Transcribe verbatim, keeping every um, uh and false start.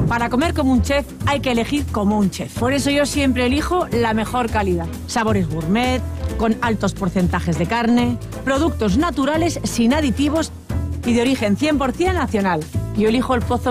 Para comer como un chef hay que elegir como un chef. Por eso yo siempre elijo la mejor calidad. Sabores gourmet, con altos porcentajes de carne, productos naturales sin aditivos y de origen cien por cien nacional. Yo elijo el Pozo